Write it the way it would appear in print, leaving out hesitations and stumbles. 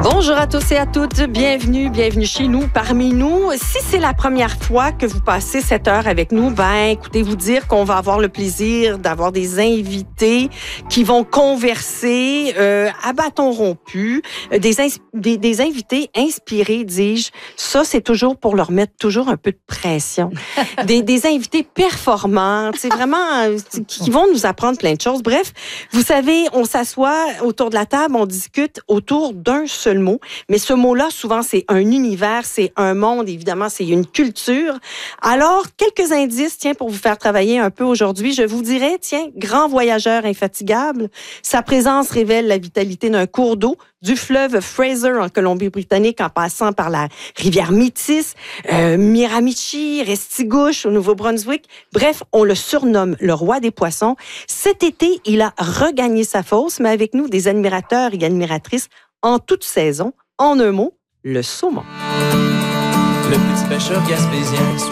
Bonjour à tous et à toutes, bienvenue chez nous, parmi nous. Si c'est la première fois que vous passez cette heure avec nous, écoutez, vous dire qu'on va avoir le plaisir d'avoir des invités qui vont converser à bâton rompu, des invités inspirés, dis-je. Ça, c'est toujours pour leur mettre toujours un peu de pression. des invités performants, c'est vraiment qui vont nous apprendre plein de choses. Bref, vous savez, on s'assoit autour de la table, on discute autour d'un seul mot. Mais ce mot-là, souvent, c'est un univers, c'est un monde, évidemment, c'est une culture. Alors, quelques indices, pour vous faire travailler un peu aujourd'hui. Je vous dirais, grand voyageur infatigable. Sa présence révèle la vitalité d'un cours d'eau, du fleuve Fraser en Colombie-Britannique en passant par la rivière Métis, Miramichi, Restigouche au Nouveau-Brunswick. Bref, on le surnomme le roi des poissons. Cet été, il a regagné sa fosse, mais avec nous, des admirateurs et admiratrices en toute saison. En un mot, le saumon. Le petit pêcheur gaspésien,